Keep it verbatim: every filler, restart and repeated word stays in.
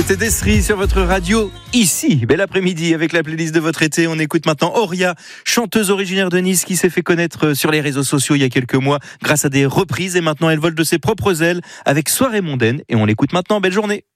C'était Desri sur votre radio, ici. Bel après-midi avec la playlist de votre été. On écoute maintenant Auria, chanteuse originaire de Nice qui s'est fait connaître sur les réseaux sociaux il y a quelques mois grâce à des reprises. Et maintenant, elle vole de ses propres ailes avec Soirée mondaine. Et on l'écoute maintenant. Belle journée.